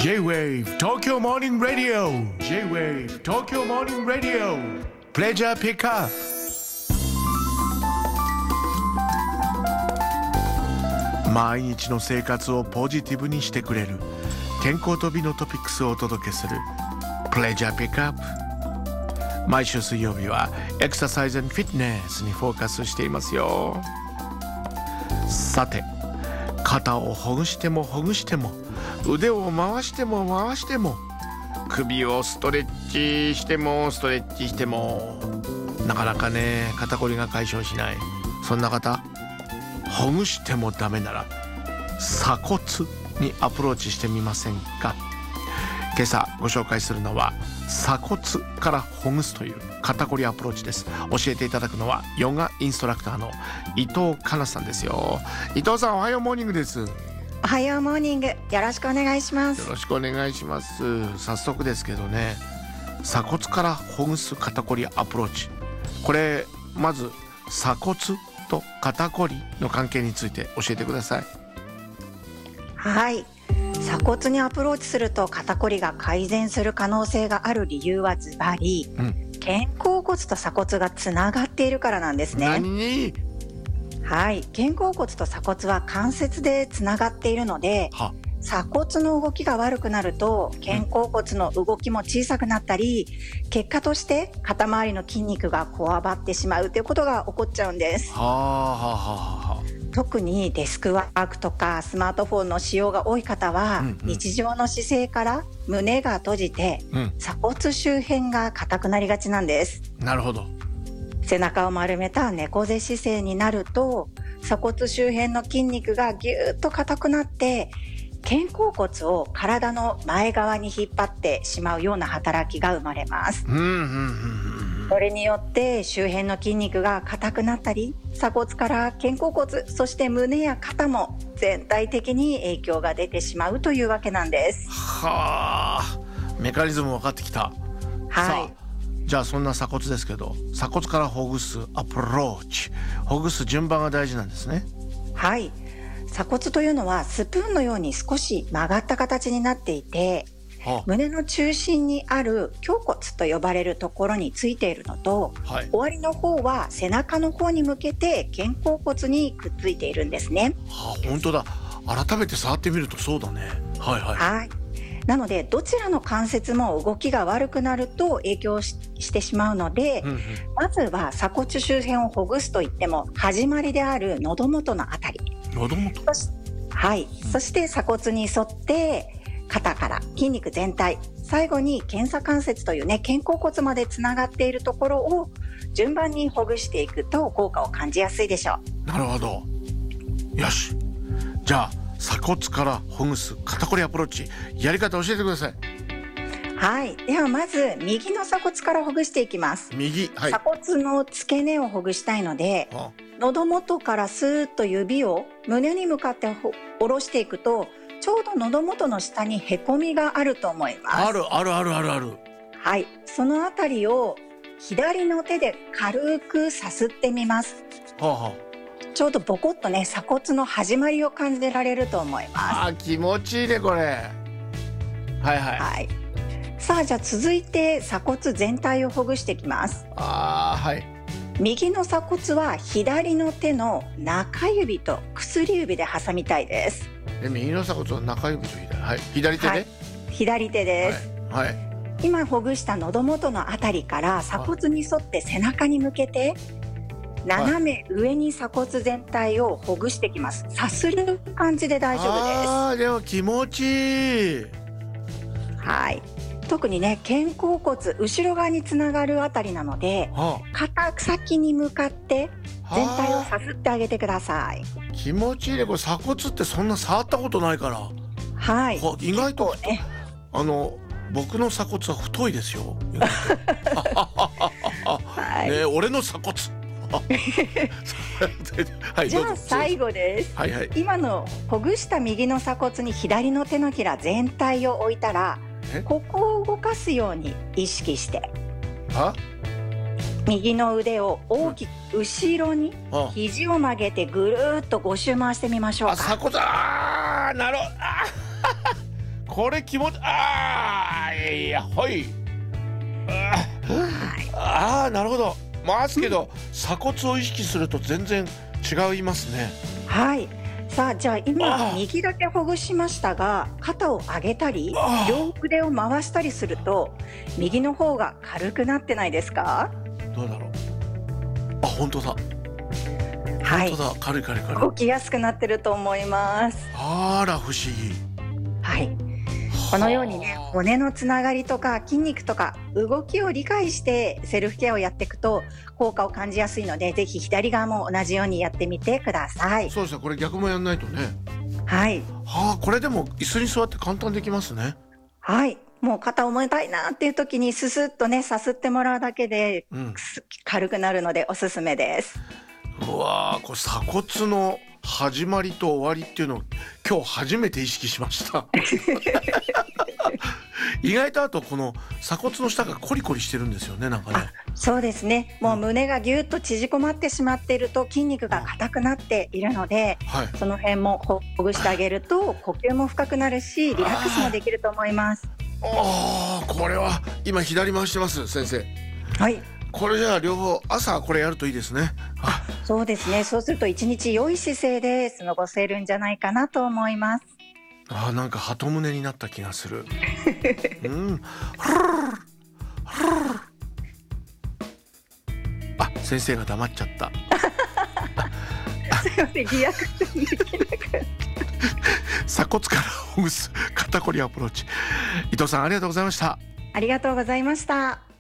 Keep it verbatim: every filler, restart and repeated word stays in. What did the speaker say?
J-Wave Tokyo Morning Radio J-Wave Tokyo Morning Radio Pleasure Pickup。 毎日の生活をポジティブにしてくれる健康と美のトピックスをお届けする Pleasure Pickup。 毎週水曜日はエクササイズ&フィットネスにフォーカスしていますよ。さて、肩をほぐしてもほぐしても、腕を回しても回しても、首をストレッチしてもストレッチしても、なかなかね肩こりが解消しない。そんな方、ほぐしてもダメなら鎖骨にアプローチしてみませんか。今朝ご紹介するのは鎖骨からほぐすという肩こりアプローチです。教えていただくのはヨガインストラクターの伊藤かなさんですよ。伊藤さん、おはようモーニングです。 おはようモーニング、よろしくお願いします。 よろしくお願いします。早速ですけどね、鎖骨からほぐす肩こりアプローチ、これまず鎖骨と肩こりの関係について教えてください。 はい、鎖骨にアプローチすると肩こりが改善する可能性がある理由はズバリ、うん、肩甲骨と鎖骨がつながっているからなんですね。 何？ はい、肩甲骨と鎖骨は関節でつながっているので、鎖骨の動きが悪くなると肩甲骨の動きも小さくなったり、うん、結果として肩周りの筋肉がこわばってしまうということが起こっちゃうんです。 はあはあはあ。 特にデスクワークとかスマートフォンの使用が多い方は、うんうん、日常の姿勢から胸が閉じて、うん、鎖骨周辺が硬くなりがちなんです。 なるほど。 背中を丸めた猫背姿勢になると鎖骨周辺の筋肉がぎゅーっと硬くなって肩甲骨を体の前側に引っ張ってしまうような働きが生まれます。 うんうんうんうん、 それによって周辺の筋肉が硬くなったり、鎖骨から肩甲骨、そして胸や肩も全体的に影響が出てしまうというわけなんです。 はあ、メカニズム分かってきた。 はい。 じゃあそんな鎖骨ですけど、鎖骨からほぐすアプローチ、ほぐす順番が大事なんですね。 はい、鎖骨というのはスプーンのように少し曲がった形になっていて、はあ、胸の中心にある胸骨と呼ばれるところについているのと、はい、終わりの方は背中の方に向けて肩甲骨にくっついているんですね。 はあ、本当だ。改めて触ってみるとそうだね。はいはい。 はい。なのでどちらの関節も動きが悪くなると影響 し, してしまうので、うんうん、まずは鎖骨周辺をほぐすといっても始まりである喉元のあたり、 喉元、 はい、うん、そして鎖骨に沿って肩から筋肉全体、最後に肩鎖関節というね肩甲骨までつながっているところを順番にほぐしていくと効果を感じやすいでしょう。 なるほど。よし、じゃあ鎖骨からほぐす肩こりアプローチ、やり方教えてください。 はい、ではまず右の鎖骨からほぐしていきます。 右、はい、 鎖骨の付け根をほぐしたいので、ああ、喉元からスーッと指を胸に向かって下ろしていくと、ちょうど喉元の下にへこみがあると思います。 あるあるあるあるある。 はい、そのあたりを左の手で軽くさすってみます。 はあはあ、 ちょうどボコッとね鎖骨の始まりを感じられると思います。 あ、気持ちいいねこれ。はいはい、 はい、さあじゃあ続いて鎖骨全体をほぐしていきます。 あ、はい。 右の鎖骨は左の手の中指と薬指で挟みたいです。 え、右の鎖骨は中指と左、はい、左手で、はい、 左手です、 はいはい、 今ほぐした喉元のあたりから鎖骨に沿って背中に向けて斜め上に鎖骨全体をほぐしてきます。さする感じで大丈夫です。 あー、でも気持ちいい。 はい、特にね肩甲骨後ろ側につながるあたりなので、はあ、肩先に向かって全体をさすってあげてください。 気持ちいいね。これ鎖骨ってそんな触ったことないから、 はい、 意外と、ね、あの僕の鎖骨は太いですよ、はい、ね、俺の鎖骨はい、 じゃあ最後です、 はいはい、 今のほぐした右の鎖骨に左の手のひら全体を置いたら、ここを動かすように意識して、 は右の腕を大きく後ろに肘を曲げてぐるーっとご周回してみましょうか。 あ、鎖骨、あー、なるほど、あこれ気持ち、ああいやほい、あー、あーなるほど。回すけど、うん、鎖骨を意識すると全然違いますね。 はい。さあじゃあ今右だけほぐしましたが、肩を上げたり両腕を回したりすると右の方が軽くなってないですか？ どうだろう。あ、本当だ。 はい、 本当だ。軽い軽い軽い。 動きやすくなってると思います。 あら不思議。 はい。このようにね、骨のつながりとか筋肉とか動きを理解してセルフケアをやっていくと効果を感じやすいので、ぜひ左側も同じようにやってみてください。 そうですね。これ逆もやんないとね。 はい。 はあ、これでも椅子に座って簡単できますね。 はい。もう肩重たいなっていう時にススッとねさすってもらうだけで、うん、軽くなるのでおすすめです。 うわー、これ鎖骨の始まりと終わりっていうのを今日初めて意識しました意外とあとこの鎖骨の下がコリコリしてるんですよね、なんかね。 そうですね。もう胸がぎゅっと縮こまってしまっていると筋肉が硬くなっているので、はい、その辺もほぐしてあげると呼吸も深くなるしリラックスもできると思います。 ああ、これは今左回してます先生。 はい。 これじゃあ両方朝これやるといいですね。 あ、そうですね。そうすると一日良い姿勢で過ごせるんじゃないかなと思います。 あー、なんか鳩胸になった気がするうん。あ、先生が黙っちゃったすいません、リアクションできなく鎖骨からほぐす肩こりアプローチ。伊藤さんありがとうございました。 ありがとうございました。